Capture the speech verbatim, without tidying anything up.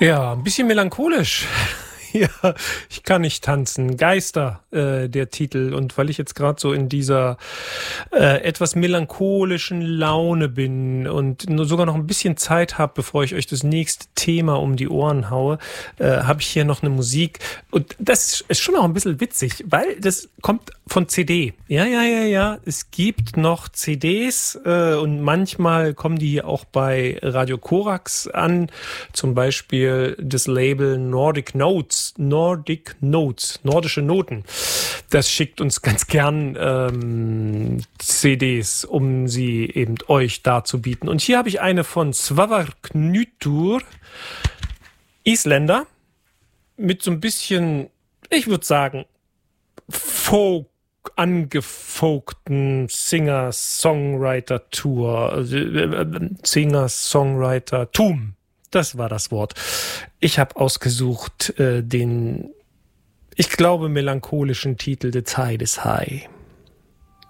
Ja, ein bisschen melancholisch. Ja, ich kann nicht tanzen. Geister, äh, der Titel. Und weil ich jetzt gerade so in dieser äh, etwas melancholischen Laune bin und nur sogar noch ein bisschen Zeit habe, bevor ich euch das nächste Thema um die Ohren haue, äh, habe ich hier noch eine Musik. Und das ist schon auch ein bisschen witzig, weil das kommt von C D. Ja, ja, ja, ja. Es gibt noch C Ds äh, und manchmal kommen die hier auch bei Radio Korax an. Zum Beispiel das Label Nordic Notes. Nordic Notes, nordische Noten. Das schickt uns ganz gern ähm, C Ds, um sie eben euch darzubieten. Und hier habe ich eine von Svavar Knütur, Isländer, mit so ein bisschen, ich würde sagen, Folk, angefolkten Singer-Songwriter-Tour, also, äh, Singer-Songwriter-Tum. Das war das Wort. Ich habe ausgesucht äh, den, ich glaube, melancholischen Titel The Tide is High.